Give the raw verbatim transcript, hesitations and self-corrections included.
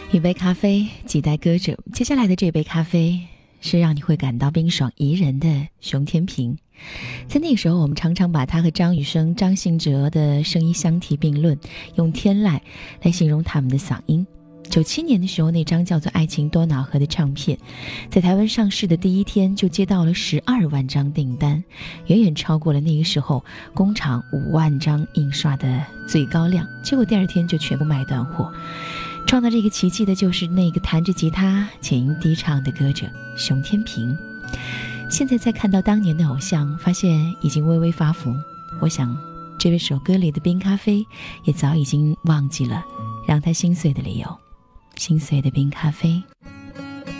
一杯咖啡，几代歌者。接下来的这杯咖啡是让你会感到冰爽宜人的熊天平。在那个时候，我们常常把他和张雨生、张信哲的声音相提并论，用天籁来形容他们的嗓音。九七年的时候，那张叫做《爱情多瑙河》的唱片，在台湾上市的第一天就接到了十二万张订单，远远超过了那个时候工厂五万张印刷的最高量。结果第二天就全部卖断货。创造这个奇迹的就是那个弹着吉他浅吟低唱的歌者熊天平。现在再看到当年的偶像，发现已经微微发福。我想这位首歌里的冰咖啡也早已经忘记了让他心碎的理由。心碎的冰咖啡。